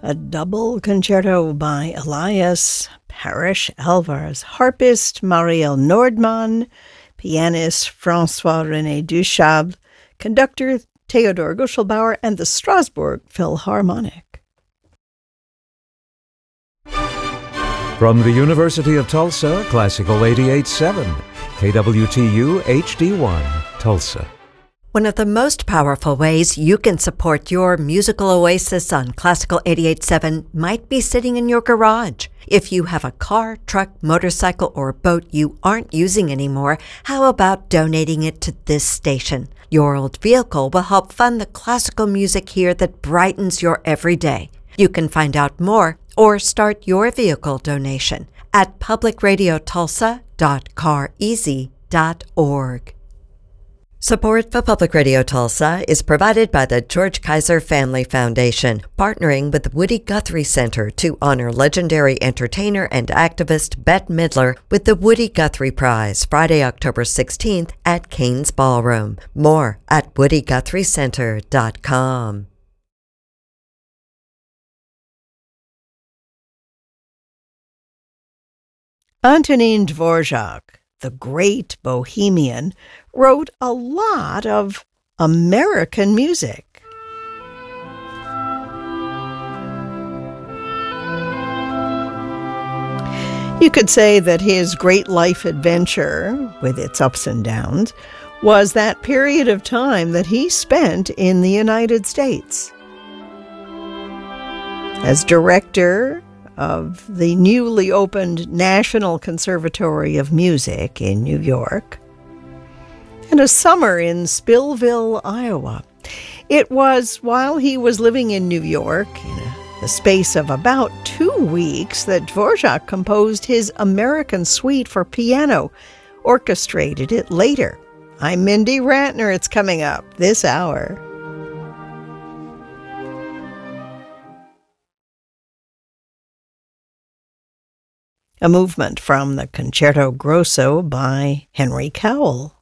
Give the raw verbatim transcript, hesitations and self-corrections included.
A double concerto by Elias Parrish Alvarez, harpist Marielle Nordmann, pianist François-René Duchable, conductor Theodor Guschelbauer, and the Strasbourg Philharmonic. From the University of Tulsa, Classical eighty-eight point seven, K W T U H D one, Tulsa. One of the most powerful ways you can support your musical oasis on Classical eighty-eight point seven might be sitting in your garage. If you have a car, truck, motorcycle, or boat you aren't using anymore, how about donating it to this station? Your old vehicle will help fund the classical music here that brightens your everyday. You can find out more or start your vehicle donation at public radio tulsa dot car easy dot org. Support for Public Radio Tulsa is provided by the George Kaiser Family Foundation, partnering with the Woody Guthrie Center to honor legendary entertainer and activist Bette Midler with the Woody Guthrie Prize, Friday, October sixteenth at Kane's Ballroom. More at woody guthrie center dot com. Antonin Dvorak, the great bohemian, wrote a lot of American music. You could say that his great life adventure, with its ups and downs, was that period of time that he spent in the United States. As director of the newly opened National Conservatory of Music in New York, and a summer in Spillville, Iowa. It was while he was living in New York, in a, the space of about two weeks, that Dvorak composed his American Suite for piano, orchestrated it later. I'm Mindy Ratner. It's coming up this hour. A movement from the Concerto Grosso by Henry Cowell.